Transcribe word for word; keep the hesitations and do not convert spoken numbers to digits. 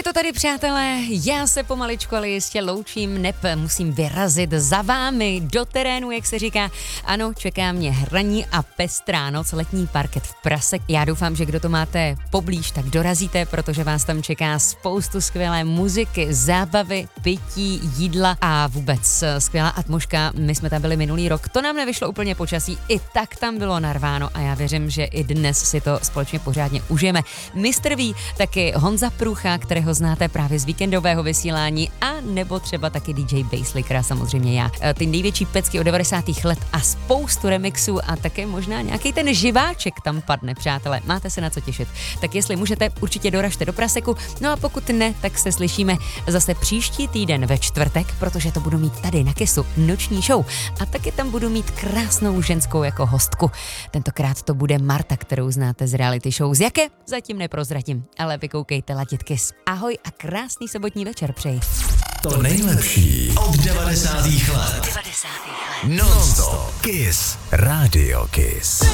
to tady, přátelé, já se pomaličku, ale jistě loučím, neb musím vyrazit za vámi do terénu, jak se říká. Ano, čeká mě hraní a pestrá noc, letní parket v Praze. Já doufám, že kdo to máte poblíž, tak dorazíte, protože vás tam čeká spoustu skvělé muziky, zábavy, pití, jídla a vůbec skvělá atmosféra. My jsme tam byli minulý rok, to nám nevyšlo úplně počasí, i tak tam bylo narváno a já věřím, že i dnes si to společně pořádně užijeme. mister V, taky Honza Průcha, kterého znáte právě z víkendového vysílání, a nebo třeba taky dý džej Basslicker, samozřejmě já. Ty největší pecky od devadesátých let a spoustu remixů a také možná nějaký ten živáček tam padne, přátelé. Máte se na co těšit. Tak jestli můžete, určitě doražte do Praseku, no a pokud ne, tak se slyšíme zase příští týden ve čtvrtek, protože to budu mít tady na Kissu noční show a taky tam budu mít krásnou ženskou jako hostku. Tentokrát to bude Marta, kterou znáte z reality show. Z jaké? Zatím neprozradím, ale vykoukejte ladit Kiss. Ahoj a krásný sobotní večer přeji. To nejlepší od devadesátých let. devadesátých let. Non-stop. Kiss. Radio Kiss.